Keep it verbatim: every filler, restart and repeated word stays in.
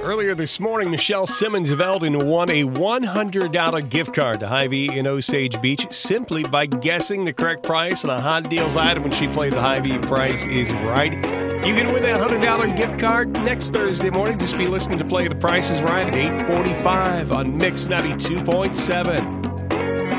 Earlier this morning, Michelle Simmons of Eldon won a one hundred dollars gift card to Hy-Vee in Osage Beach simply by guessing the correct price on a Hot Deals item when she played the Hy-Vee Price is Right. You can win that one hundred dollars gift card next Thursday morning. Just be listening to Play the Price is Right at eight forty-five on Mix ninety-two point seven.